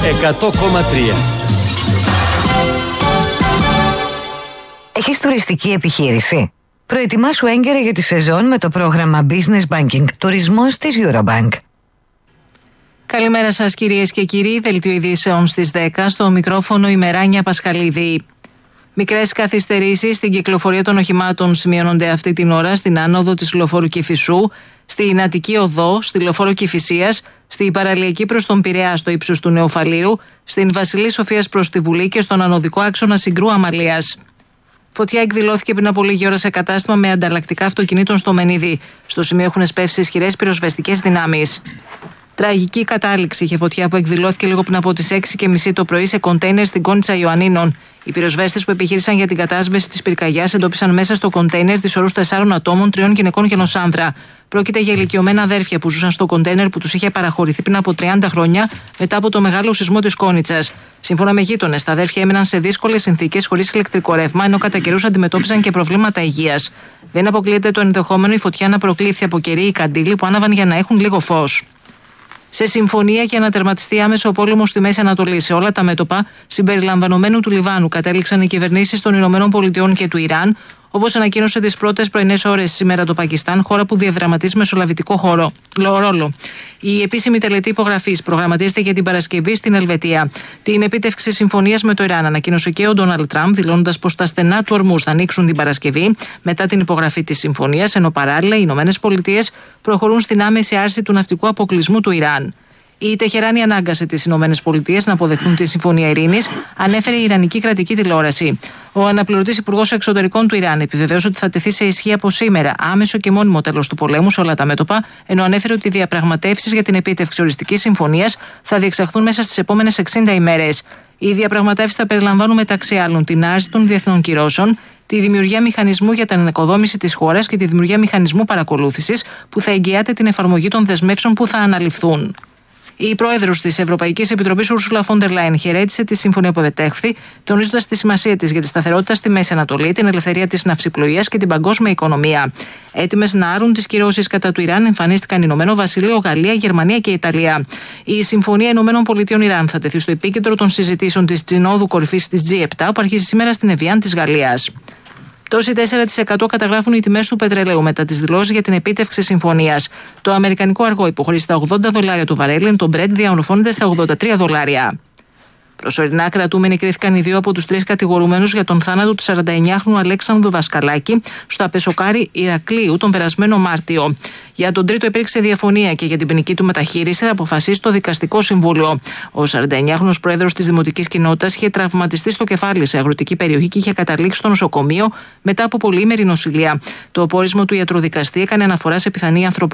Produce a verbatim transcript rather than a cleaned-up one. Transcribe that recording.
εκατό κόμμα τρία. Έχεις τουριστική επιχείρηση? Προετοιμάσου έγκαιρα για τη σεζόν με το πρόγραμμα Business Banking Τουρισμός της Eurobank. Καλημέρα σας κυρίες και κύριοι, δελτίο ειδήσεων στις δέκα, στο μικρόφωνο η Μεράνια Πασχαλίδη. Μικρές καθυστερήσεις στην κυκλοφορία των οχημάτων σημειώνονται αυτή την ώρα στην άνοδο της λεωφόρου Κηφισού, στην Αττική Οδό, στη λεωφόρο Κηφισίας, στη παραλιακή προς τον Πειραιά στο ύψος του Νεοφαλήρου, στην Βασιλής Σοφίας προς τη Βουλή και στον ανωδικό άξονα Συγκρού Αμαλίας. Φωτιά εκδηλώθηκε πριν από λίγη ώρα σε κατάστημα με ανταλλακτικά αυτοκινήτων στο Μενίδη. Στο σημείο έχουν σπεύσει ισχυρές πυροσβεστικές δυνάμεις. Τραγική κατάληξη είχε φωτιά που εκδηλώθηκε λίγο πριν από τις έξι και μισή το πρωί σε κοντέινερ στην Κόνιτσα Ιωαννίνων. Οι πυροσβέστες που επιχείρησαν για την κατάσβεση της πυρκαγιάς εντόπισαν μέσα στο κοντέινερ τις ορούς τεσσάρων ατόμων, τριών γυναικών και ενός άνδρα. Πρόκειται για ηλικιωμένα αδέρφια που ζούσαν στο κοντέινερ που τους είχε παραχωρηθεί πριν από τριάντα χρόνια μετά από το μεγάλο σεισμό της Κόνιτσας. Σύμφωνα με γείτονες, τα αδέρφια έμεναν σε δύσκολες συνθήκες χωρίς ηλεκτρικό ρεύμα, ενώ κατά καιρούς αντιμετώπιζαν και προβλήματα υγείας. Δεν αποκλείεται το ενδεχόμενο η φωτιά να προκλήθη από κερί ή καντήλι που άναβαν για να έχουν λίγο φως. Σε συμφωνία για να τερματιστεί άμεσο πόλεμο στη Μέση Ανατολή σε όλα τα μέτωπα, συμπεριλαμβανομένου του Λιβάνου, κατέληξαν οι κυβερνήσεις των Ηνωμένων Πολιτειών και του Ιράν, όπως ανακοίνωσε τις πρώτες πρωινές ώρες σήμερα το Πακιστάν, χώρα που διαδραματίζει μεσολαβητικό χώρο, ρόλο. Η επίσημη τελετή υπογραφής προγραμματίζεται για την Παρασκευή στην Ελβετία. Την επίτευξη συμφωνίας με το Ιράν ανακοίνωσε και ο Ντόναλντ Τραμπ, δηλώνοντας πως τα στενά του ορμούς θα ανοίξουν την Παρασκευή μετά την υπογραφή της συμφωνίας, ενώ παράλληλα οι Ηνωμένες Πολιτείες προχωρούν στην άμεση άρση του ναυτικού αποκλεισμού του Ιράν. Η Τεχεράνη ανάγκασε τις Ηνωμένες Πολιτείες να αποδεχθούν τη Συμφωνία Ειρήνης, ανέφερε η Ιρανική κρατική τηλεόραση. Ο αναπληρωτής υπουργός εξωτερικών του Ιράν επιβεβαίωσε ότι θα τεθεί σε ισχύ από σήμερα άμεσο και μόνιμο τέλος του πολέμου σε όλα τα μέτωπα, ενώ ανέφερε ότι οι διαπραγματεύσεις για την επίτευξη οριστικής συμφωνίας θα διεξαχθούν μέσα στις επόμενες εξήντα ημέρες. Οι διαπραγματεύσεις θα περιλαμβάνουν μεταξύ άλλων την άρση των διεθνών κυρώσεων, τη δημιουργία μηχανισμού για την ανοικοδόμηση της χώρας και τη δημιουργία μηχανισμού παρακολούθησης που θα εγγυάται την εφαρμογή των δεσμεύσεων που θα αναλυφθούν. Η πρόεδρος της Ευρωπαϊκής Επιτροπής, Ούρσουλα φον ντερ Λάιεν, χαιρέτησε τη συμφωνία που επετέχθη, τονίζοντας τη σημασία της για τη σταθερότητα στη Μέση Ανατολή, την ελευθερία της ναυσιπλοείας και την παγκόσμια οικονομία. Έτοιμες να άρουν τις κυρώσεις κατά του Ιράν εμφανίστηκαν Ηνωμένο Βασίλειο, Γαλλία, Γερμανία και Ιταλία. Η Συμφωνία Ηνωμένων Πολιτειών Ιράν θα τεθεί στο επίκεντρο των συζητήσεων της Συνόδου Κορυφής της τζι επτά, που αρχίζει σήμερα στην Εβιάν της Γαλλίας. Τόση τέσσερα τοις εκατό καταγράφουν οι τιμές του πετρελαίου μετά τις δηλώσεις για την επίτευξη συμφωνίας. Το αμερικανικό αργό υποχωρεί στα ογδόντα δολάρια του βαρέλι, ενώ το Brent διαμορφώνεται στα ογδόντα τρία δολάρια. Προσωρινά κρατούμενοι κρίθηκαν οι δύο από τους τρεις κατηγορουμένους για τον θάνατο του σαρανταεννιάχρονου Αλέξανδρου Δασκαλάκη στο Απεσοκάρι Ηρακλείου τον περασμένο Μάρτιο. Για τον τρίτο υπήρξε διαφωνία και για την ποινική του μεταχείριση θα αποφασίσει το Δικαστικό Συμβούλιο. Ο σαρανταεννιάχρονος πρόεδρος της Δημοτικής Κοινότητας είχε τραυματιστεί στο κεφάλι σε αγροτική περιοχή και είχε καταλήξει στο νοσοκομείο μετά από πολυήμερη νοσηλεία. Το πόρισμα του ιατροδικαστή έκανε αναφορά σε πιθανή ανθρωπογεννητική